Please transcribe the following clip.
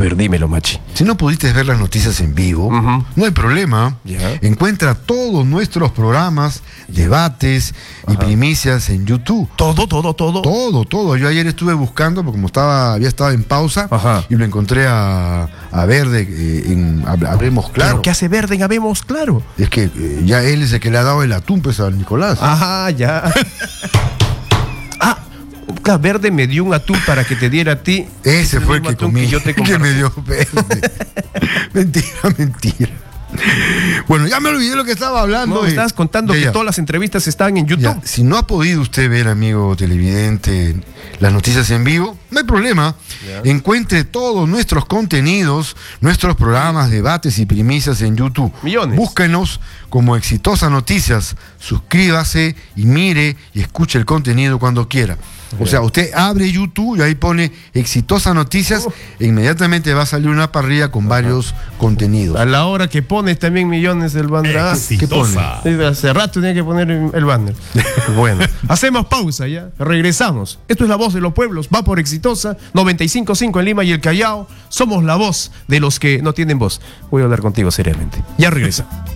ver, dímelo, Machi. Si no pudiste ver las noticias en vivo, no hay problema. Ya. Encuentra todos nuestros programas, debates y primicias en YouTube. Todo. Todo. Yo ayer estuve buscando, porque como había estado en pausa, y lo encontré a Verde en Hablemos Claro. ¿Pero qué hace Verde en Habemos Claro? Es que ya él es el que le ha dado el atún pues al Nicolás. Ajá, ya. Claro, Verde me dio un atún para que te diera a ti. Ese fue el que comí. Que yo te que me dio Verde. Mentira. Bueno, ya me olvidé lo que estaba hablando. No, estabas contando que todas las entrevistas están en YouTube. Ya, si no ha podido usted ver, amigo televidente, las noticias en vivo, no hay problema. Ya. Encuentre todos nuestros contenidos, nuestros programas, debates y primicias en YouTube. Millones. Búsquenos como Exitosa Noticias. Suscríbase y mire y escuche el contenido cuando quiera. O sea, usted abre YouTube y ahí pone Exitosa Noticias e inmediatamente va a salir una parrilla con varios contenidos. A la hora que pones también millones el banner. ¿Qué pone? Hace rato tenía que poner el banner. Bueno, hacemos pausa ya. Regresamos. Esto es La Voz de los Pueblos. Va por Exitosa 95.5 en Lima y el Callao. Somos la voz de los que no tienen voz. Voy a hablar contigo seriamente. Ya regresa.